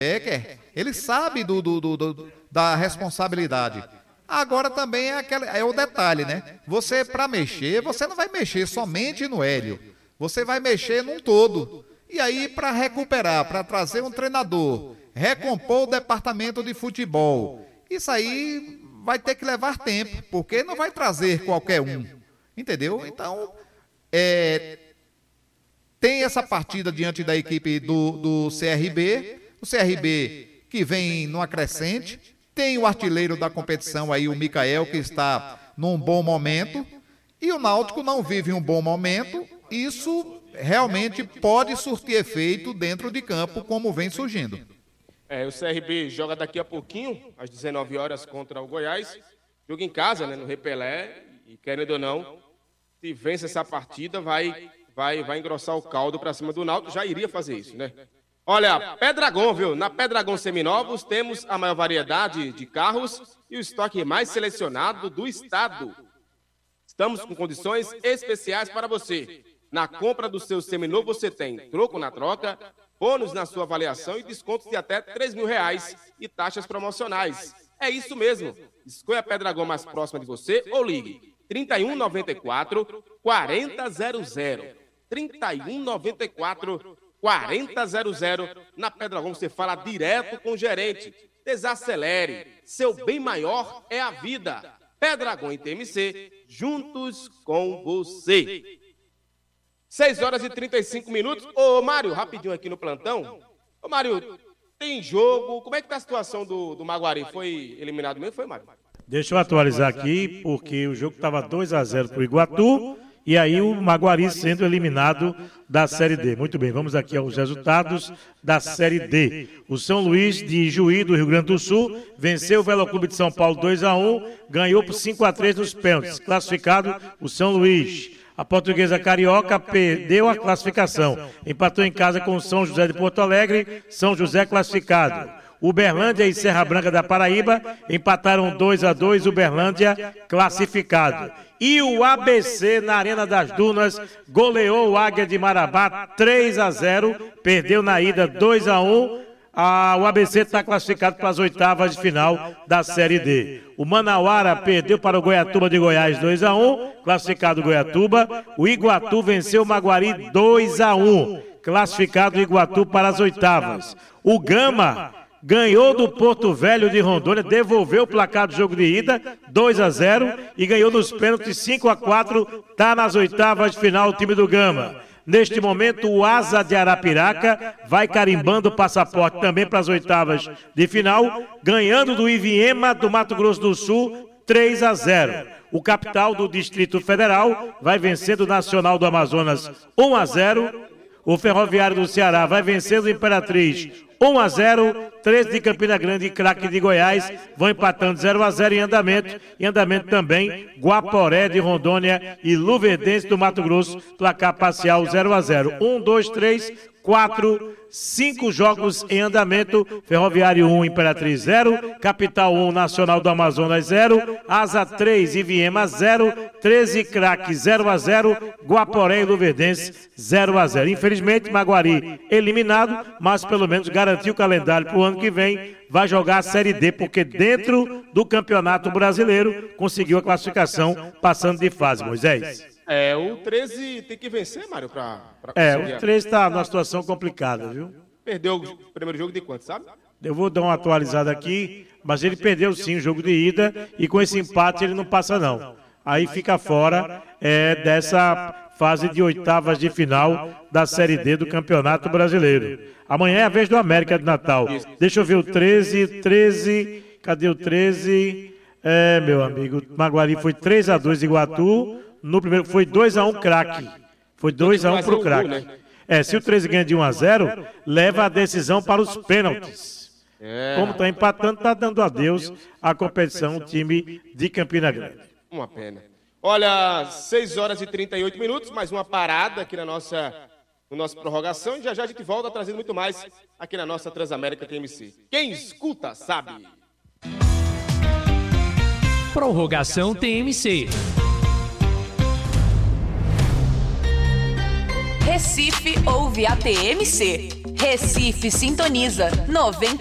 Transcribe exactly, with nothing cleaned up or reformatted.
É, quer. Ele sabe do, do, do, do, da responsabilidade. Agora também é, aquele, é o detalhe, né? Você, para mexer, você não vai mexer somente no Hélio. Você vai mexer num todo. E aí, para recuperar, para trazer um treinador, recompor o departamento de futebol, isso aí vai ter que levar tempo, porque não vai trazer qualquer um. Entendeu? Então, é, tem essa partida diante da equipe do, do C R B. O C R B que vem numa crescente. Tem o artilheiro da competição aí, o Micael, que está num bom momento. E o Náutico não vive um bom momento. Isso realmente pode surtir efeito dentro de campo, como vem surgindo. É, o C R B joga daqui a pouquinho, às dezenove horas, contra o Goiás. Joga em casa, né, no Repelé. E querendo ou não, se vence essa partida, vai, vai, vai engrossar o caldo para cima do Náutico. Já iria fazer isso, né? Olha, Pedragon, viu? Na Pedragon Seminovos temos a maior variedade de carros e o estoque mais selecionado do estado. Estamos com condições especiais para você. Na compra do seu seminovo você tem troco na troca, bônus na sua avaliação e descontos de até três mil reais e taxas promocionais. É isso mesmo. Escolha a Pedragon mais próxima de você ou ligue trinta e um, noventa e quatro, quarenta zero zero. trinta e um, noventa e quatro, quarenta zero zero. Na Pedragon você fala direto com o gerente. Desacelere. Seu bem maior é a vida. Pedragon e T M C, juntos com você. seis horas e trinta e cinco minutos. Ô, Mário, rapidinho aqui no plantão. Ô, Mário, tem jogo. Como é que tá a situação do, do Maguari? Foi eliminado mesmo? Foi, Mário? Deixa eu atualizar aqui, porque o jogo estava dois a zero para o Iguatu. E aí o Maguari sendo eliminado da Série D. Muito bem, vamos aqui aos resultados da Série D. O São Luís de Juí, do Rio Grande do Sul, venceu o Veloclube de São Paulo dois a um, ganhou por cinco a três nos pênaltis. Classificado o São Luís. A Portuguesa Carioca perdeu a classificação. Empatou em casa com o São José de Porto Alegre, São José classificado. Uberlândia e Serra Branca da Paraíba empataram dois a dois, Uberlândia classificado. E o A B C na Arena das Dunas goleou o Águia de Marabá três a zero, perdeu na ida dois a um. Ah, o A B C está classificado para as oitavas de final da Série D. O Manauara perdeu para o Goiatuba de Goiás dois a um, classificado Goiatuba. O Iguatu venceu o Maguari dois a um, classificado Iguatu para as oitavas. O Gama ganhou do Porto Velho de Rondônia, devolveu o placar do jogo de ida, dois a zero, e ganhou nos pênaltis cinco a quatro, está nas oitavas de final o time do Gama. Neste momento, o Asa de Arapiraca vai carimbando o passaporte também para as oitavas de final, ganhando do Iviema do Mato Grosso do Sul, três a zero. O capital do Distrito Federal vai vencendo o Nacional do Amazonas, um a zero. O Ferroviário do Ceará vai vencendo o Imperatriz, um a zero, treze de Campina Grande e Craque de Goiás vão empatando zero a zero em andamento. Em andamento também, Guaporé de Rondônia e Luverdense do Mato Grosso, placar parcial zero a zero. um, dois, três, quatro, cinco jogos em andamento. Ferroviário um, Imperatriz zero, Capital um, Nacional do Amazonas zero, Asa três, Iviema zero, treze Craque zero a zero, Guaporé e Luverdense zero a zero. Infelizmente, Maguari eliminado, mas pelo menos garantiu o calendário para o ano que vem. Vai jogar a Série D, porque dentro do Campeonato Brasileiro conseguiu a classificação passando de fase, Moisés. É, o treze tem que vencer, Mário, para É, o treze está numa situação complicada, viu? Perdeu o primeiro jogo de quanto, sabe? Eu vou dar uma atualizada aqui, mas ele perdeu sim o jogo de ida e com esse empate ele não passa não. Aí fica fora é, dessa fase de oitavas de final da Série D do Campeonato Brasileiro. Amanhã é a vez do América de Natal. Deixa eu ver o treze, treze, cadê o treze? É, meu amigo, Maguari foi três a dois Iguatu. No primeiro foi dois a um Craque. Foi dois a um para o Craque. É, se o treze ganha de um a zero, leva a decisão para os pênaltis. Como está empatando, está dando adeus à competição, o time de Campina Grande. Uma pena. Olha, seis horas e trinta e oito minutos, mais uma parada aqui na nossa, no nossa prorrogação. E já já a gente volta trazendo muito mais aqui na nossa Transamérica T M C. Quem escuta, sabe. Prorrogação T M C. Recife ouve a T M C. Recife sintoniza noventa